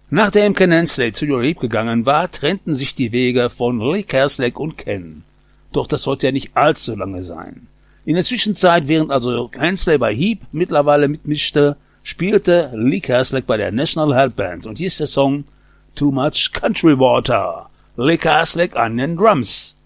Nachdem Ken Hensley zu Uriah Heep gegangen war, trennten sich die Wege von Lee Kerslake und Ken. Doch das sollte ja nicht allzu lange sein. In der Zwischenzeit, während also Hensley bei Heep mittlerweile mitmischte, spielte Lee Kerslake bei der National Health Band. Und hier ist der Song Too Much Country Water. Lee Kerslake an den Drums.